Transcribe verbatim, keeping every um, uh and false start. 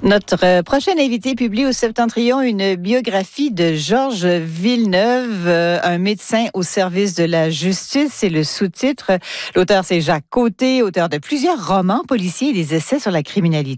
Notre euh, prochain invité publie au Septentrion une biographie de Georges Villeneuve, euh, un médecin au service de la justice. C'est le sous-titre. L'auteur, c'est Jacques Côté, auteur de plusieurs romans policiers et des essais sur la criminalité.